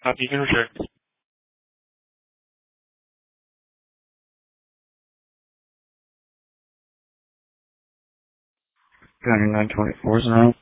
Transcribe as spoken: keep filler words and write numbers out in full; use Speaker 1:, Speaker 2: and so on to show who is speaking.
Speaker 1: 好，提醒是two hundred nine twenty-four zone.